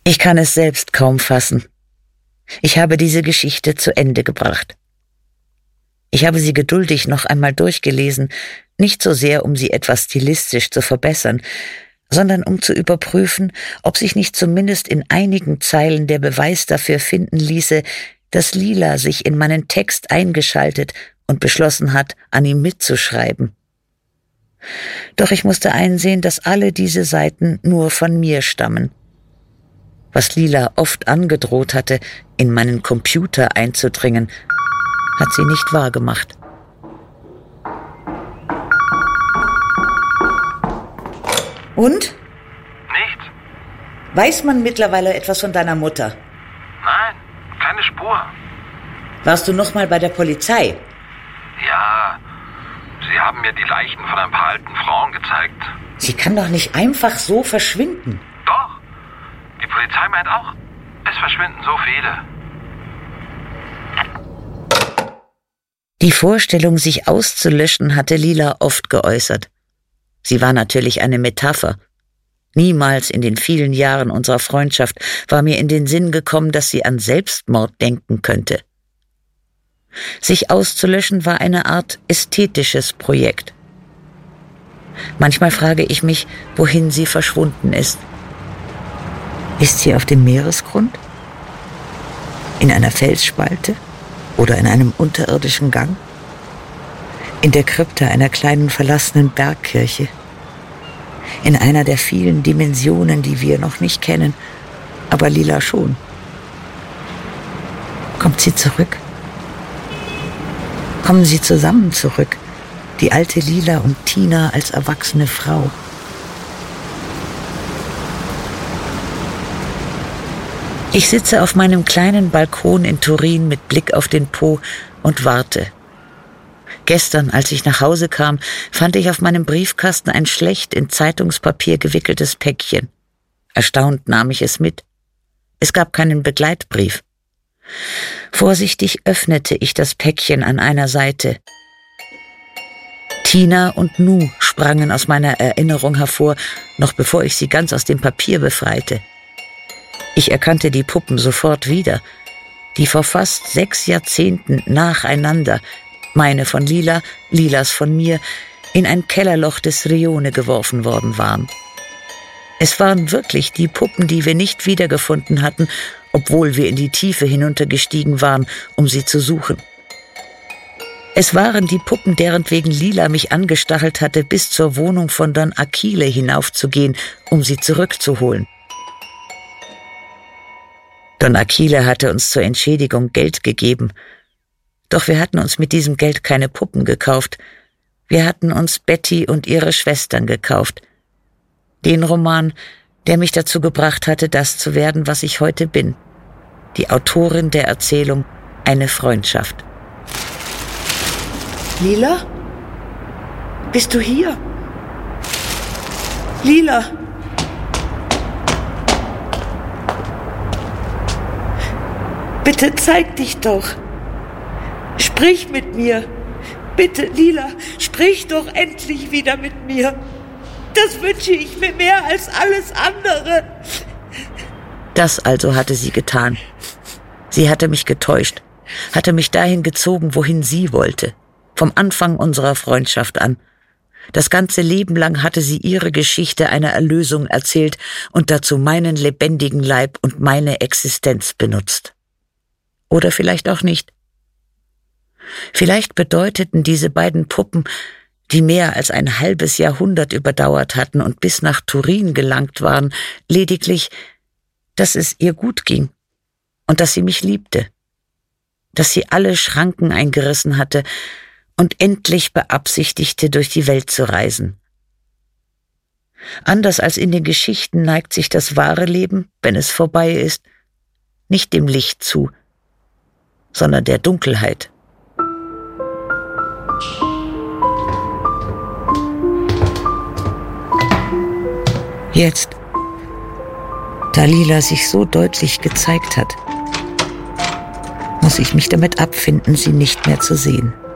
Ich kann es selbst kaum fassen. Ich habe diese Geschichte zu Ende gebracht. Ich habe sie geduldig noch einmal durchgelesen, nicht so sehr, um sie etwas stilistisch zu verbessern, sondern um zu überprüfen, ob sich nicht zumindest in einigen Zeilen der Beweis dafür finden ließe, dass Lila sich in meinen Text eingeschaltet und beschlossen hat, an ihm mitzuschreiben. Doch ich musste einsehen, dass alle diese Seiten nur von mir stammen. Was Lila oft angedroht hatte, in meinen Computer einzudringen, hat sie nicht wahrgemacht. Und? Nichts. Weiß man mittlerweile etwas von deiner Mutter? Nein, keine Spur. Warst du noch mal bei der Polizei? Ja, sie haben mir die Leichen von ein paar alten Frauen gezeigt. Sie kann doch nicht einfach so verschwinden. Doch, die Polizei meint auch, es verschwinden so viele. Die Vorstellung, sich auszulöschen, hatte Lila oft geäußert. Sie war natürlich eine Metapher. Niemals in den vielen Jahren unserer Freundschaft war mir in den Sinn gekommen, dass sie an Selbstmord denken könnte. Sich auszulöschen war eine Art ästhetisches Projekt. Manchmal frage ich mich, wohin sie verschwunden ist. Ist sie auf dem Meeresgrund? In einer Felsspalte? Oder in einem unterirdischen Gang? In der Krypta einer kleinen verlassenen Bergkirche? In einer der vielen Dimensionen, die wir noch nicht kennen, aber Lila schon. Kommt sie zurück? Kommen sie zusammen zurück, die alte Lila und Tina als erwachsene Frau? Ich sitze auf meinem kleinen Balkon in Turin mit Blick auf den Po und warte. Gestern, als ich nach Hause kam, fand ich auf meinem Briefkasten ein schlecht in Zeitungspapier gewickeltes Päckchen. Erstaunt nahm ich es mit. Es gab keinen Begleitbrief. Vorsichtig öffnete ich das Päckchen an einer Seite. Tina und Nu sprangen aus meiner Erinnerung hervor, noch bevor ich sie ganz aus dem Papier befreite. Ich erkannte die Puppen sofort wieder, die vor fast 6 Jahrzehnten nacheinander, meine von Lila, Lilas von mir, in ein Kellerloch des Rione geworfen worden waren. Es waren wirklich die Puppen, die wir nicht wiedergefunden hatten, obwohl wir in die Tiefe hinuntergestiegen waren, um sie zu suchen. Es waren die Puppen, deren wegen Lila mich angestachelt hatte, bis zur Wohnung von Don Achille hinaufzugehen, um sie zurückzuholen. Don Achille hatte uns zur Entschädigung Geld gegeben. Doch wir hatten uns mit diesem Geld keine Puppen gekauft. Wir hatten uns Betty und ihre Schwestern gekauft. Den Roman, der mich dazu gebracht hatte, das zu werden, was ich heute bin. Die Autorin der Erzählung Eine Freundschaft. Lila? Bist du hier? Lila? Bitte zeig dich doch. Sprich mit mir. Bitte, Lila, sprich doch endlich wieder mit mir. Das wünsche ich mir mehr als alles andere. Das also hatte sie getan. Sie hatte mich getäuscht, hatte mich dahin gezogen, wohin sie wollte. Vom Anfang unserer Freundschaft an. Das ganze Leben lang hatte sie ihre Geschichte einer Erlösung erzählt und dazu meinen lebendigen Leib und meine Existenz benutzt. Oder vielleicht auch nicht. Vielleicht bedeuteten diese beiden Puppen, die mehr als ein halbes Jahrhundert überdauert hatten und bis nach Turin gelangt waren, lediglich, dass es ihr gut ging und dass sie mich liebte, dass sie alle Schranken eingerissen hatte und endlich beabsichtigte, durch die Welt zu reisen. Anders als in den Geschichten neigt sich das wahre Leben, wenn es vorbei ist, nicht dem Licht zu, sondern der Dunkelheit. Jetzt, da Lila sich so deutlich gezeigt hat, muss ich mich damit abfinden, sie nicht mehr zu sehen.